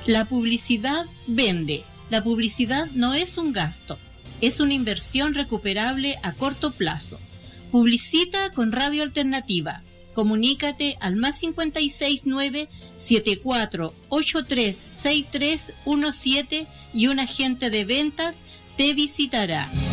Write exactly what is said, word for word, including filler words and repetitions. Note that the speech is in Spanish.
La publicidad vende. La publicidad no es un gasto, es una inversión recuperable a corto plazo. Publicita con Radio Alternativa. Comunícate al más cincuenta y seis nueve, setenta y cuatro, ochenta y tres, sesenta y tres diecisiete y un agente de ventas te visitará.